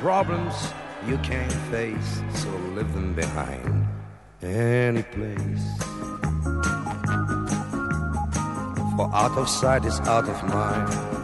problems you can't face, so leave them behind any place. For out of sight is out of mind.